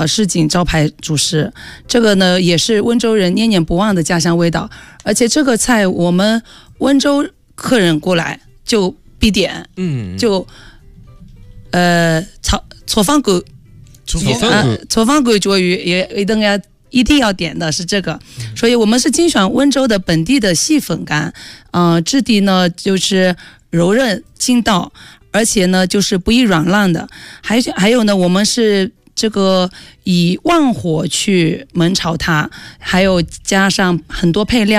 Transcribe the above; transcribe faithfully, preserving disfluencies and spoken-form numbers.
呃市井招牌主食，这个呢也是温州人念念不忘的家乡味道。而且这个菜我们温州客人过来就必点，嗯，就呃炒炒饭狗， 炒饭狗， 炒饭狗椒鱼也一定要一定要点的是这个，所以我们是精选温州的本地的细粉干，呃，质地呢就是柔韧筋道，而且呢就是不易软烂的，还还有呢我们是这个以旺火去焖炒它，还有加上很多配料。